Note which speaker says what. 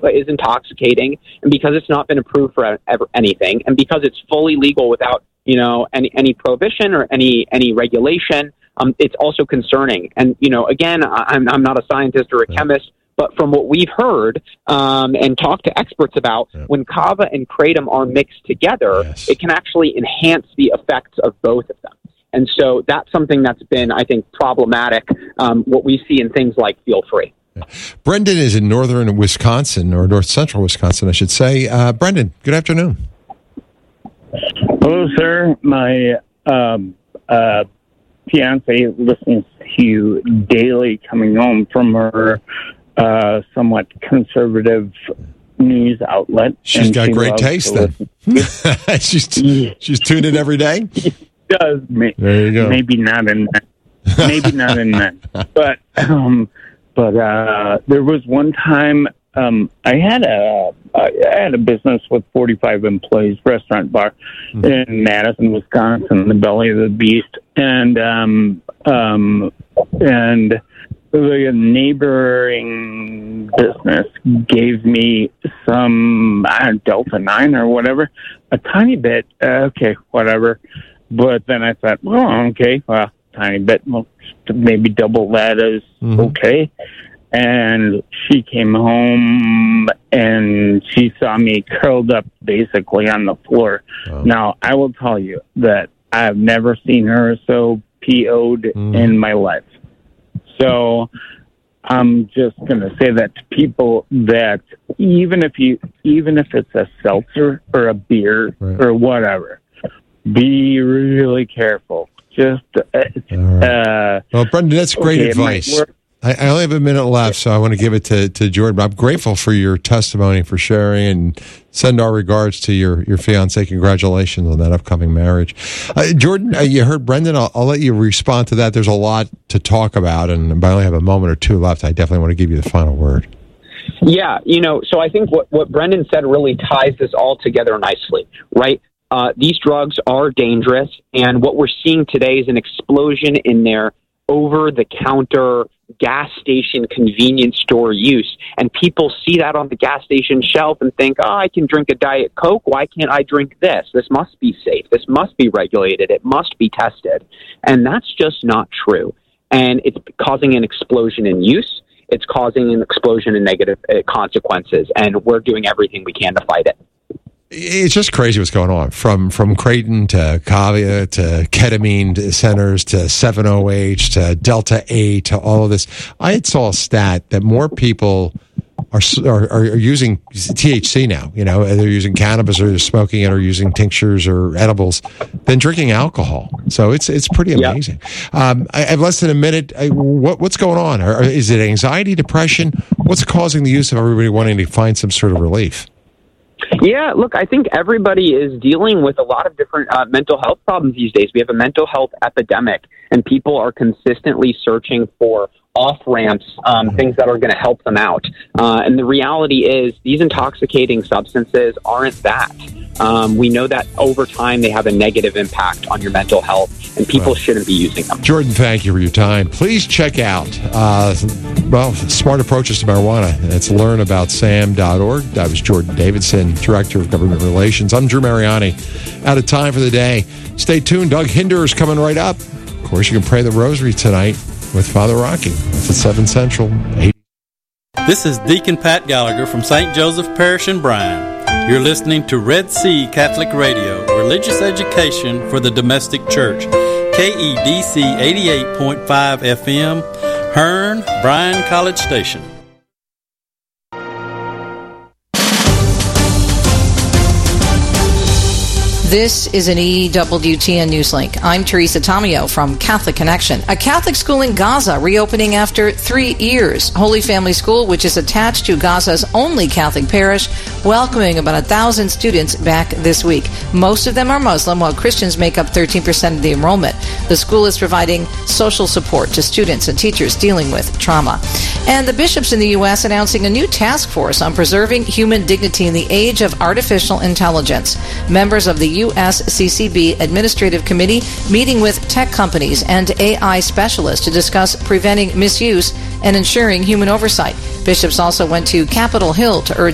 Speaker 1: kava is intoxicating, and because it's not been approved for anything, and because it's fully legal without, any prohibition or any regulation, it's also concerning. And, again, I'm not a scientist or a chemist, but from what we've heard and talked to experts about, when kava and kratom are mixed together, it can actually enhance the effects of both of them. And so that's something that's been, I think, problematic, what we see in things like Feel Free.
Speaker 2: Brendan is in northern Wisconsin, or north central Wisconsin, I should say. Brendan, good afternoon.
Speaker 3: Hello, sir. My fiance listens to you daily coming home from her somewhat conservative news outlet.
Speaker 2: She's got great taste, then. She's tuned in every day?
Speaker 3: Does.
Speaker 2: There you go.
Speaker 3: Maybe not in men. But there was one time I had a business with 45 employees, restaurant bar in Madison, Wisconsin, the belly of the beast, and the neighboring business gave me some Delta 9 or whatever, a tiny bit. Okay, whatever. But then I thought, tiny bit, well, maybe double that is okay. And she came home and she saw me curled up basically on the floor. Oh. Now, I will tell you that I've never seen her so PO'd in my life. So I'm just going to say that to people that even if it's a seltzer or a beer or whatever, be really careful. Just
Speaker 2: well, Brendan, that's great advice. I only have a minute left, so I want to give it to Jordan. I'm grateful for your testimony, for sharing, and send our regards to your fiancé. Congratulations on that upcoming marriage. Jordan, you heard Brendan. I'll let you respond to that. There's a lot to talk about, and I only have a moment or two left. I definitely want to give you the final word.
Speaker 1: Yeah, so I think what Brendan said really ties this all together nicely, right? These drugs are dangerous, and what we're seeing today is an explosion in their over-the-counter gas station convenience store use. And people see that on the gas station shelf and think, I can drink a Diet Coke. Why can't I drink this? This must be safe. This must be regulated. It must be tested. And that's just not true. And it's causing an explosion in use. It's causing an explosion in negative consequences. And we're doing everything we can to fight it.
Speaker 2: It's just crazy what's going on, from kratom to kava to ketamine centers to 7-OH to Delta 8 to all of this. I saw a stat that more people are using THC now. They're using cannabis or they're smoking it or using tinctures or edibles than drinking alcohol. So it's pretty amazing. I have less than a minute. What's going on? Is it anxiety, depression? What's causing the use of everybody wanting to find some sort of relief?
Speaker 1: Yeah, look, I think everybody is dealing with a lot of different mental health problems these days. We have a mental health epidemic, and people are consistently searching for off-ramps, things that are going to help them out. And the reality is these intoxicating substances aren't that. We know that over time they have a negative impact on your mental health, and people shouldn't be using them.
Speaker 2: Jordan, thank you for your time. Please check out Smart Approaches to Marijuana. It's learnaboutsam.org. That was Jordan Davidson, Director of Government Relations. I'm Drew Mariani. Out of time for the day. Stay tuned. Doug Hinder is coming right up. Of course, you can pray the rosary tonight with Father Rocky. It's at 7 Central. 8.
Speaker 4: This is Deacon Pat Gallagher from St. Joseph Parish in Bryan. You're listening to Red Sea Catholic Radio, religious education for the domestic church. KEDC 88.5 FM, Hearn, Bryan College Station.
Speaker 5: This is an EWTN Newslink. I'm Teresa Tomeo from Catholic Connection. A Catholic school in Gaza reopening after 3 years. Holy Family School, which is attached to Gaza's only Catholic parish, welcoming about 1,000 students back this week. Most of them are Muslim, while Christians make up 13% of the enrollment. The school is providing social support to students and teachers dealing with trauma. And the bishops in the U.S. announcing a new task force on preserving human dignity in the age of artificial intelligence. Members of the USCCB Administrative Committee meeting with tech companies and AI specialists to discuss preventing misuse and ensuring human oversight. Bishops also went to Capitol Hill to urge